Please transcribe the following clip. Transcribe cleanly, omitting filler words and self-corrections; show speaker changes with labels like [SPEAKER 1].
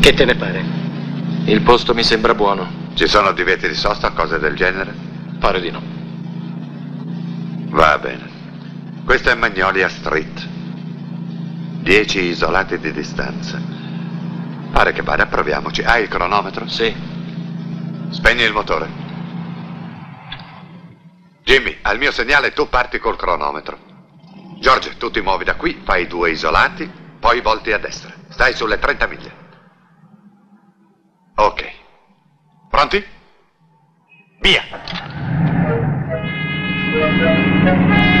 [SPEAKER 1] Che te ne pare?
[SPEAKER 2] Il posto mi sembra buono.
[SPEAKER 3] Ci sono divieti di sosta o cose del genere?
[SPEAKER 2] Pare di no.
[SPEAKER 3] Va bene. Questa è Magnolia Street. 10 isolati di distanza. Pare che vada, proviamoci. Hai il cronometro?
[SPEAKER 2] Sì.
[SPEAKER 3] Spegni il motore. Jimmy, al mio segnale tu parti col cronometro. George, tu ti muovi da qui, fai 2 isolati, poi volti a destra. Stai sulle 30 miglia. Ok. Pronti? Via!